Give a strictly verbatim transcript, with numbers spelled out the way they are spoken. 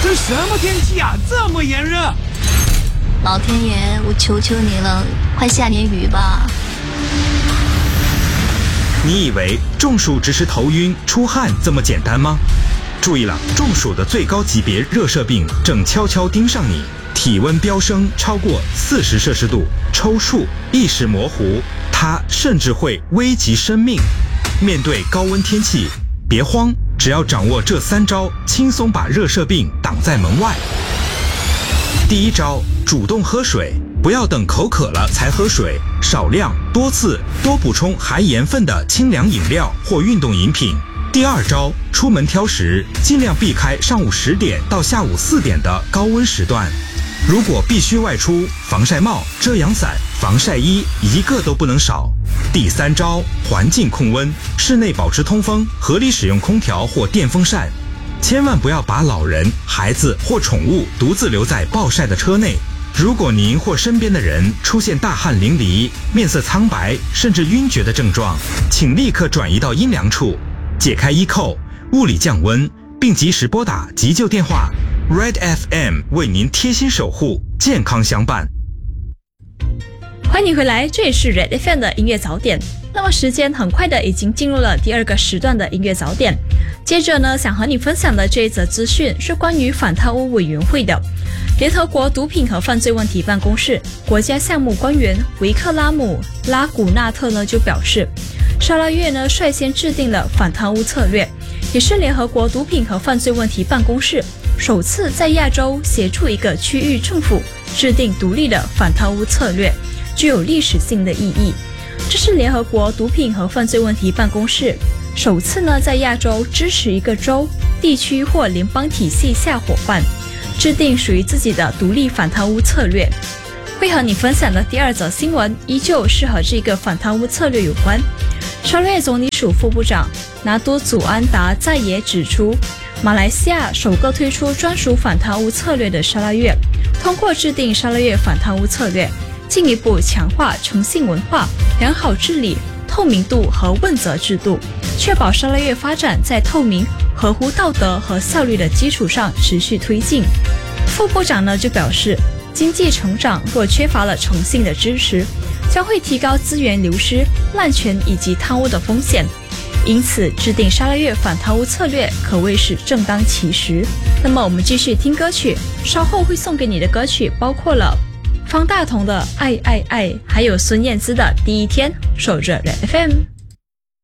这什么天气啊，这么炎热？ 老天爷，我求求你了，快下点雨吧。 你以为中暑只是头晕、出汗这么简单吗？注意了，中暑的最高级别热射病正悄悄盯上你，体温飙升超过四十摄氏度，抽搐、意识模糊，它甚至会危及生命。面对高温天气，别慌，只要掌握这三招，轻松把热射病挡在门外。第一招，主动喝水，不要等口渴了才喝水，少量、多次、多补充含盐分的清凉饮料或运动饮品。第二招，出门挑食，尽量避开上午十点到下午四点的高温时段。如果必须外出，防晒帽、遮阳伞、防晒衣一个都不能少。第三招，环境控温，室内保持通风，合理使用空调或电风扇。千万不要把老人、孩子或宠物独自留在暴晒的车内。如果您或身边的人出现大汗淋漓、面色苍白甚至晕厥的症状，请立刻转移到阴凉处，解开衣扣，物理降温，并及时拨打急救电话。Red F M 为您贴心守护，健康相伴。 欢迎回来，这里是 Red F M 的音乐早点。那么时间很快的已经进入了第二个时段的音乐早点。接着呢，想和你分享的这一则资讯是关于反贪污委员会的。联合国毒品和犯罪问题办公室国家项目官员维克拉姆拉古纳特呢就表示，沙拉越呢率先制定了反贪污策略，也是联合国毒品和犯罪问题办公室首次在亚洲协助一个区域政府制定独立的反贪污策略，具有历史性的意义。这是联合国毒品和犯罪问题办公室首次呢在亚洲支持一个州、地区或联邦体系下伙伴制定属于自己的独立反贪污策略。会和你分享的第二则新闻依旧是和这个反贪污策略有关。沙拉越总理署副部长拿督祖安达在也指出，马来西亚首个推出专属反贪污策略的沙拉越，通过制定沙拉越反贪污策略，进一步强化诚信文化、良好治理、透明度和问责制度，确保沙拉越发展在透明、合乎道德和效率的基础上持续推进。副部长呢就表示，经济成长若缺乏了诚信的支持，将会提高资源流失、滥权以及贪污的风险。因此，制定沙拉越反贪污策略可谓是正当其时。那么，我们继续听歌曲，稍后会送给你的歌曲包括了方大同的《爱爱爱》，还有孙燕姿的《第一天》。守着 Red F M。